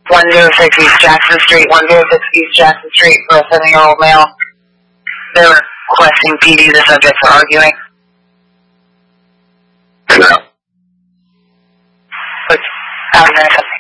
106 East Jackson Street, 106 East Jackson Street for a 7-year-old male. They're requesting PD, the subject for arguing. No. Out of